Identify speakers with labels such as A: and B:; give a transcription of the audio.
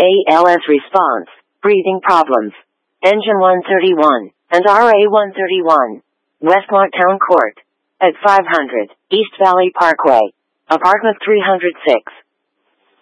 A: ALS response, breathing problems. Engine 131, and RA 131. Westmont Town Court. At 500, East Valley Parkway. Apartment 306.